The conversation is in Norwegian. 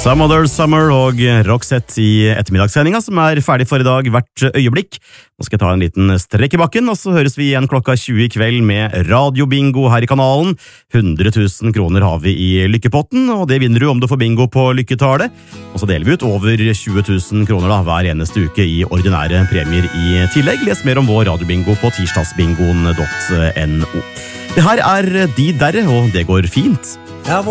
Some Other Summer og Roxette i ettermiddagssendinga som ferdig for i dag hvert øyeblikk. Nå skal jeg ta en liten strekk i bakken, og så høres vi igjen klokka 20 i kveld med radiobingo her i kanalen. 100 000 kroner har vi i lykkepotten, og det vinner du om du får bingo på lykketallet. Og så deler vi ut over 20 000 kroner da, hver eneste uke i ordinære premier i tillegg. Les mer om vår radiobingo på tirsdagsbingoen.no. Det her De Derre, og det går fint.